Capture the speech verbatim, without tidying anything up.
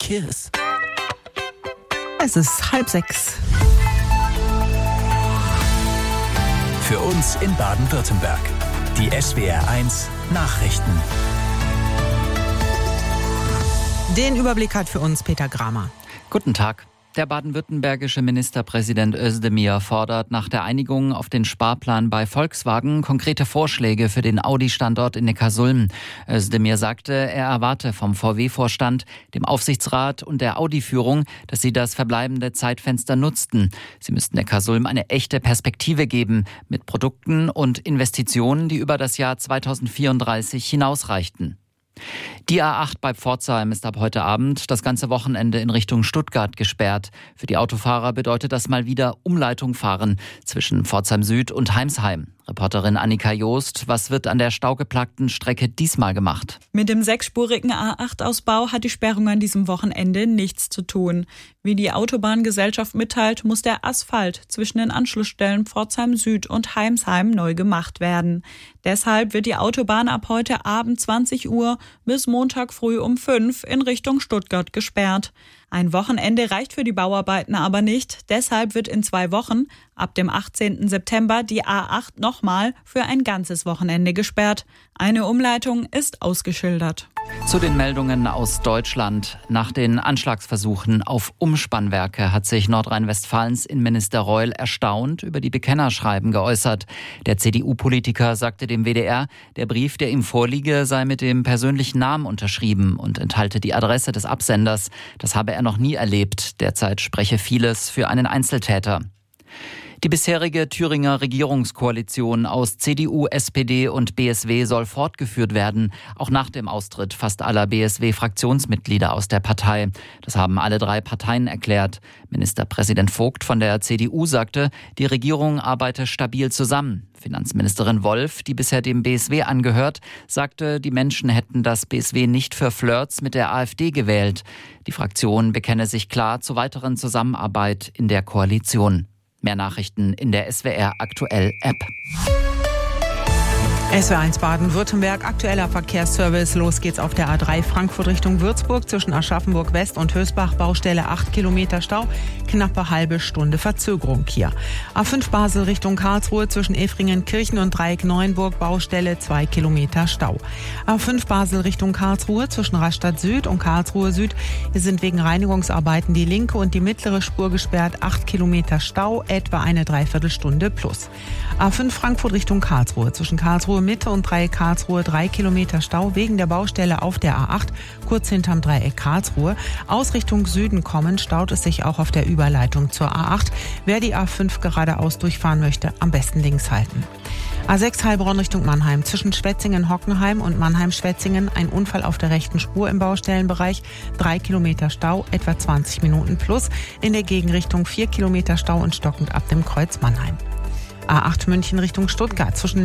Kiss. Es ist halb sechs. Für uns in Baden-Württemberg. Die S W R eins Nachrichten. Den Überblick hat für uns Peter Gramer. Guten Tag. Der baden-württembergische Ministerpräsident Özdemir fordert nach der Einigung auf den Sparplan bei Volkswagen konkrete Vorschläge für den Audi-Standort in Neckarsulm. Özdemir sagte, er erwarte vom V W-Vorstand, dem Aufsichtsrat und der Audi-Führung, dass sie das verbleibende Zeitfenster nutzten. Sie müssten Neckarsulm eine echte Perspektive geben, mit Produkten und Investitionen, die über das Jahr zweitausendvierunddreißig hinausreichten. Die A acht bei Pforzheim ist ab heute Abend das ganze Wochenende in Richtung Stuttgart gesperrt. Für die Autofahrer bedeutet das mal wieder Umleitung fahren zwischen Pforzheim Süd und Heimsheim. Reporterin Annika Joost, was wird an der staugeplagten Strecke diesmal gemacht? Mit dem sechsspurigen A acht Ausbau hat die Sperrung an diesem Wochenende nichts zu tun. Wie die Autobahngesellschaft mitteilt, muss der Asphalt zwischen den Anschlussstellen Pforzheim Süd und Heimsheim neu gemacht werden. Deshalb wird die Autobahn ab heute Abend zwanzig Uhr bis Montag früh um fünf in Richtung Stuttgart gesperrt. Ein Wochenende reicht für die Bauarbeiten aber nicht. Deshalb wird in zwei Wochen, ab dem achtzehnten September, die A acht nochmal für ein ganzes Wochenende gesperrt. Eine Umleitung ist ausgeschildert. Zu den Meldungen aus Deutschland. Nach den Anschlagsversuchen auf Umspannwerke hat sich Nordrhein-Westfalens Innenminister Reul erstaunt über die Bekennerschreiben geäußert. Der C D U-Politiker sagte dem W D R, der Brief, der ihm vorliege, sei mit dem persönlichen Namen unterschrieben und enthalte die Adresse des Absenders. Das habe er noch nie erlebt. Derzeit spreche vieles für einen Einzeltäter. Die bisherige Thüringer Regierungskoalition aus C D U, S P D und B S W soll fortgeführt werden, auch nach dem Austritt fast aller B S W-Fraktionsmitglieder aus der Partei. Das haben alle drei Parteien erklärt. Ministerpräsident Vogt von der C D U sagte, die Regierung arbeite stabil zusammen. Finanzministerin Wolf, die bisher dem B S W angehört, sagte, die Menschen hätten das B S W nicht für Flirts mit der AfD gewählt. Die Fraktion bekenne sich klar zur weiteren Zusammenarbeit in der Koalition. Mehr Nachrichten in der S W R Aktuell App. S W R eins Baden-Württemberg, aktueller Verkehrsservice. Los geht's auf der A drei Frankfurt Richtung Würzburg zwischen Aschaffenburg West und Hösbach. Baustelle acht Kilometer Stau, knappe halbe Stunde Verzögerung hier. A fünf Basel Richtung Karlsruhe zwischen Efringen-Kirchen und Dreieck Neuenburg. Baustelle zwei Kilometer Stau. A fünf Basel Richtung Karlsruhe zwischen Rastatt Süd und Karlsruhe Süd. Hier sind wegen Reinigungsarbeiten die linke und die mittlere Spur gesperrt. acht Kilometer Stau, etwa eine Dreiviertelstunde plus. A fünf Frankfurt Richtung Karlsruhe zwischen Karlsruhe Mitte und Dreieck Karlsruhe drei Kilometer Stau wegen der Baustelle auf der A acht, kurz hinterm Dreieck Karlsruhe. Aus Richtung Süden kommend staut es sich auch auf der Überleitung zur A acht. Wer die A fünf geradeaus durchfahren möchte, am besten links halten. A sechs Heilbronn Richtung Mannheim. Zwischen Schwetzingen-Hockenheim und Mannheim-Schwetzingen ein Unfall auf der rechten Spur im Baustellenbereich. Drei Kilometer Stau, etwa zwanzig Minuten plus. In der Gegenrichtung vier Kilometer Stau und stockend ab dem Kreuz Mannheim. A acht München Richtung Stuttgart. Zwischen